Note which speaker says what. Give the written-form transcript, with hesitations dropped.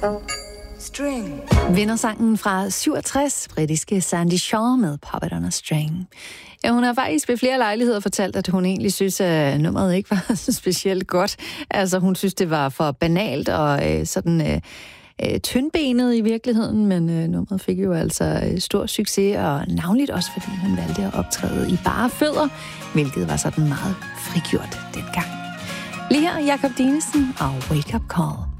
Speaker 1: String.
Speaker 2: Vindersangen fra 67, britiske Sandy Shaw med Pop It on a String. Ja, hun har faktisk ved flere lejligheder fortalt, at hun egentlig synes, at nummeret ikke var specielt godt. Altså, hun synes, det var for banalt og sådan tyndbenet i virkeligheden, men nummeret fik jo altså stor succes, og navnligt også, fordi hun valgte at optræde i bare fødder, hvilket var sådan meget frigjort dengang. Lige her, Jakob Dinesen og Wake Up Call.